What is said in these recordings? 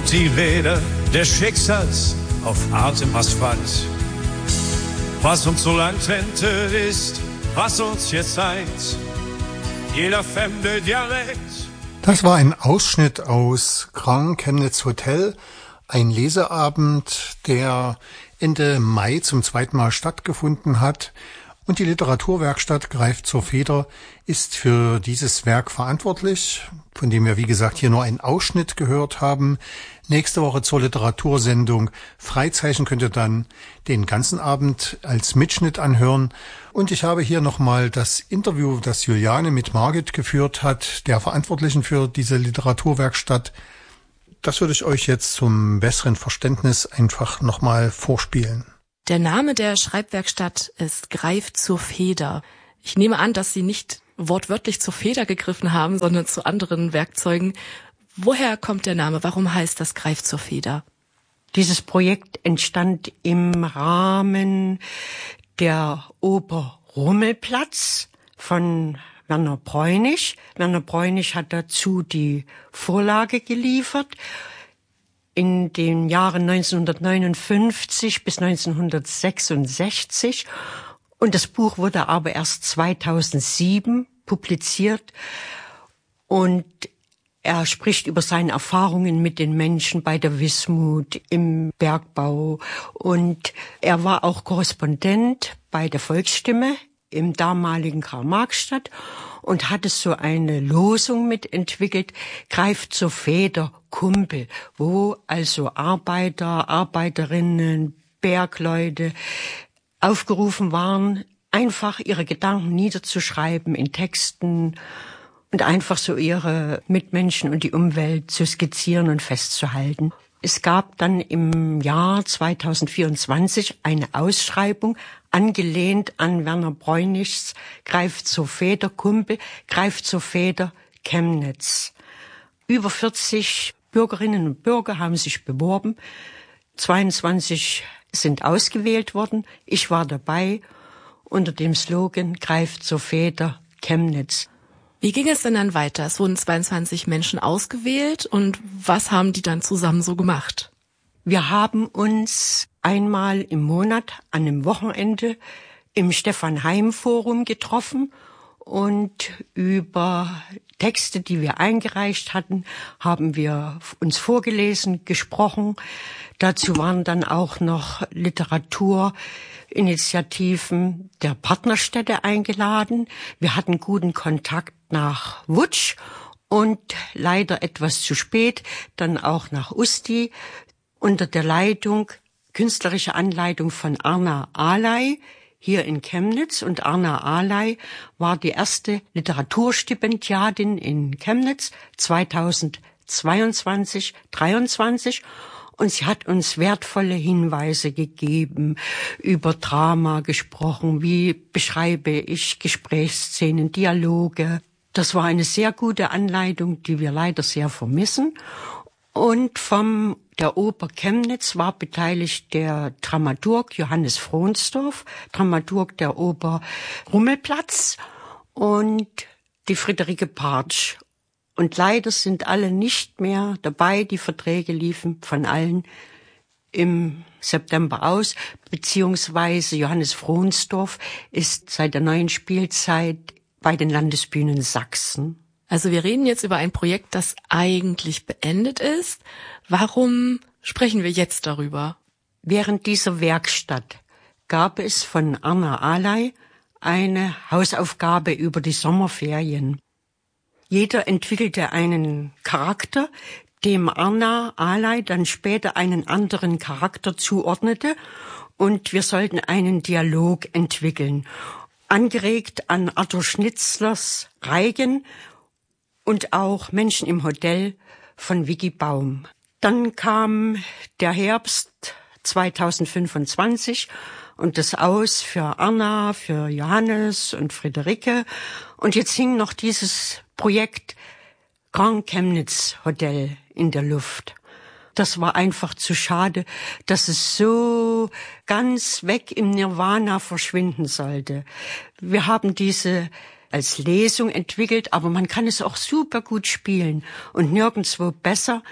die Räder des Schicksals auf hartem Asphalt. Was uns so lang trennte, ist, was uns jetzt eint. Jeder fremde Dialekt. Das war ein Ausschnitt aus Grand Chemnitz Hotel, ein Leseabend, der Ende Mai zum zweiten Mal stattgefunden hat. Und die Literaturwerkstatt Greift zur Feder ist für dieses Werk verantwortlich, von dem wir, wie gesagt, hier nur einen Ausschnitt gehört haben. Nächste Woche zur Literatursendung Freizeichen könnt ihr dann den ganzen Abend als Mitschnitt anhören. Und ich habe hier nochmal das Interview, das Juliane mit Margit geführt hat, der Verantwortlichen für diese Literaturwerkstatt. Das würde ich euch jetzt zum besseren Verständnis einfach nochmal vorspielen. Der Name der Schreibwerkstatt ist Greift zur Feder. Ich nehme an, dass Sie nicht wortwörtlich zur Feder gegriffen haben, sondern zu anderen Werkzeugen. Woher kommt der Name? Warum heißt das Greift zur Feder? Dieses Projekt entstand im Rahmen der Oper Rummelplatz von Werner Bräunig. Werner Bräunig hat dazu die Vorlage geliefert. In den Jahren 1959 bis 1966. Und das Buch wurde aber erst 2007 publiziert. Und er spricht über seine Erfahrungen mit den Menschen bei der Wismut, im Bergbau. Und er war auch Korrespondent bei der Volksstimme im damaligen Karl-Marx-Stadt und hatte so eine Losung mitentwickelt, Greift zur Feder, Kumpel, wo also Arbeiter, Arbeiterinnen, Bergleute aufgerufen waren, einfach ihre Gedanken niederzuschreiben in Texten und einfach so ihre Mitmenschen und die Umwelt zu skizzieren und festzuhalten. Es gab dann im Jahr 2024 eine Ausschreibung, angelehnt an Werner Bräunigs Greift zur Feder, Kumpel, Greift zur Feder, Chemnitz. Über 40 Bürgerinnen und Bürger haben sich beworben. 22 sind ausgewählt worden. Ich war dabei unter dem Slogan Greift zur Feder, Chemnitz. Wie ging es denn dann weiter? Es wurden 22 Menschen ausgewählt und was haben die dann zusammen so gemacht? Wir haben uns einmal im Monat an einem Wochenende im Stefan-Heim-Forum getroffen und über Texte, die wir eingereicht hatten, haben wir uns vorgelesen, gesprochen. Dazu waren dann auch noch Literaturinitiativen der Partnerstädte eingeladen. Wir hatten guten Kontakt nach Wutsch und leider etwas zu spät dann auch nach Usti unter der Leitung, künstlerische Anleitung von Arna Alay hier in Chemnitz. Und Arna Alay war die erste Literaturstipendiatin in Chemnitz 2022, 2023. Und sie hat uns wertvolle Hinweise gegeben, über Drama gesprochen, wie beschreibe ich Gesprächsszenen, Dialoge. Das war eine sehr gute Anleitung, die wir leider sehr vermissen. Und vom der Oper Chemnitz war beteiligt der Dramaturg Johannes Frohnsdorf, Dramaturg der Oper Rummelplatz und die Friederike Partsch. Und leider sind alle nicht mehr dabei. Die Verträge liefen von allen im September aus, beziehungsweise Johannes Frohnsdorf ist seit der neuen Spielzeit bei den Landesbühnen Sachsen. Also wir reden jetzt über ein Projekt, das eigentlich beendet ist. Warum sprechen wir jetzt darüber? Während dieser Werkstatt gab es von Arna Alay eine Hausaufgabe über die Sommerferien. Jeder entwickelte einen Charakter, dem Arna Alay dann später einen anderen Charakter zuordnete, und wir sollten einen Dialog entwickeln, angeregt an Arthur Schnitzlers Reigen und auch Menschen im Hotel von Vicky Baum. Dann kam der Herbst 2025 und das Aus für Arna, für Johannes und Friederike. Und jetzt hing noch dieses Projekt Grand Chemnitz Hotel in der Luft. Das war einfach zu schade, dass es so ganz weg im Nirvana verschwinden sollte. Wir haben diese als Lesung entwickelt, aber man kann es auch super gut spielen und nirgendwo besser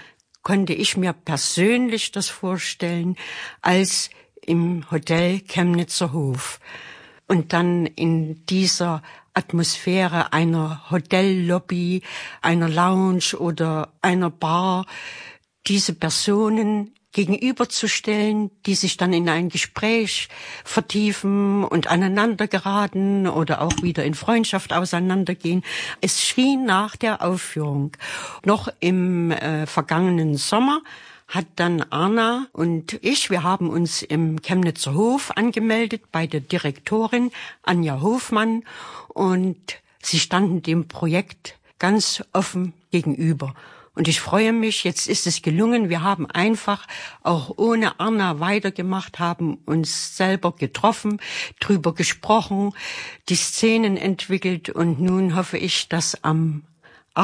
konnte ich mir persönlich das vorstellen als im Hotel Chemnitzer Hof. Und dann in dieser Atmosphäre einer Hotellobby, einer Lounge oder einer Bar diese Personen gegenüberzustellen, die sich dann in ein Gespräch vertiefen und aneinander geraten oder auch wieder in Freundschaft auseinandergehen. Es schien nach der Aufführung. Noch im vergangenen Sommer hat dann Anna und ich, wir haben uns im Chemnitzer Hof angemeldet bei der Direktorin Anja Hofmann und sie standen dem Projekt ganz offen gegenüber. Und ich freue mich, jetzt ist es gelungen. Wir haben einfach auch ohne Anna weitergemacht, haben uns selber getroffen, drüber gesprochen, die Szenen entwickelt und nun hoffe ich, dass am